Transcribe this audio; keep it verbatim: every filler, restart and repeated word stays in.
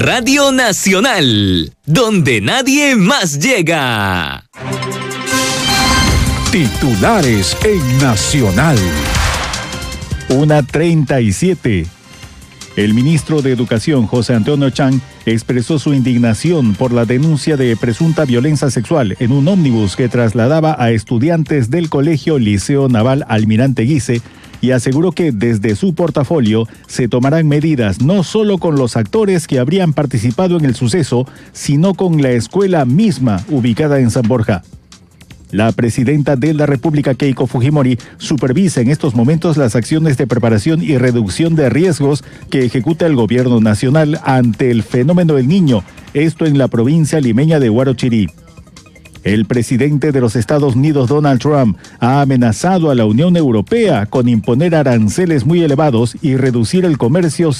Radio Nacional, donde nadie más llega. Titulares en Nacional. una treinta y siete. El ministro de Educación, José Antonio Chang, expresó su indignación por la denuncia de presunta violencia sexual en un ómnibus que trasladaba a estudiantes del Colegio Liceo Naval Almirante Guise y aseguró que desde su portafolio se tomarán medidas no solo con los actores que habrían participado en el suceso, sino con la escuela misma ubicada en San Borja. La presidenta de la República, Keiko Fujimori, supervisa en estos momentos las acciones de preparación y reducción de riesgos que ejecuta el gobierno nacional ante el fenómeno del Niño, esto en la provincia limeña de Huarochirí. El presidente de los Estados Unidos, Donald Trump, ha amenazado a la Unión Europea con imponer aranceles muy elevados y reducir el comercio